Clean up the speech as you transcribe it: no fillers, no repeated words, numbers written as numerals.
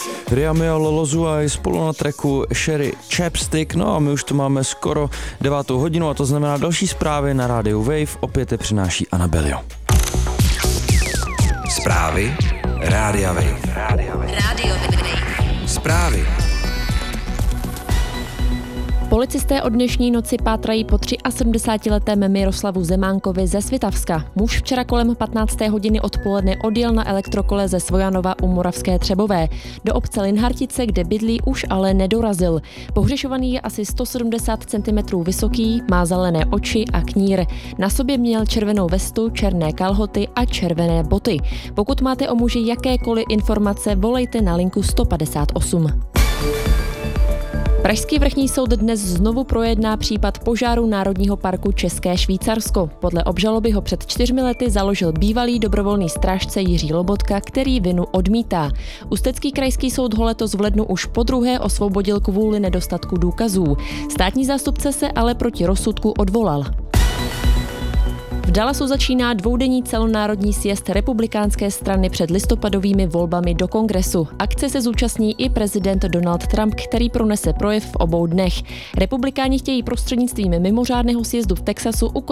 Riamio Lolozuaj spolu na tracku Sherry Chapstick. No a my už tu máme skoro 9. hodinu a to znamená další zprávy na rádiu Wave. Opět je přináší Anabelio. Zprávy Rádia Wave. Rádio Wave. Zprávy. Policisté od dnešní noci pátrají po 73letém Miroslavu Zemánkovi ze Svitavska. Muž včera kolem 15. hodiny odpoledne odjel na elektrokole ze Svojanova u Moravské Třebové. Do obce Linhartice, kde bydlí, už ale nedorazil. Pohřešovaný je asi 170 cm vysoký, má zelené oči a knír. Na sobě měl červenou vestu, černé kalhoty a červené boty. Pokud máte o muži jakékoliv informace, volejte na linku 158. Pražský vrchní soud dnes znovu projedná případ požáru Národního parku České Švýcarsko. Podle obžaloby ho před 4 lety založil bývalý dobrovolný strážce Jiří Lobotka, který vinu odmítá. Ústecký krajský soud ho letos v lednu už podruhé osvobodil kvůli nedostatku důkazů. Státní zástupce se ale proti rozsudku odvolal. V Dallasu začíná dvoudenní celonárodní sjezd republikánské strany před listopadovými volbami do kongresu. Akce se zúčastní i prezident Donald Trump, který pronese projev v obou dnech. Republikáni chtějí prostřednictvím mimořádného sjezdu v Texasu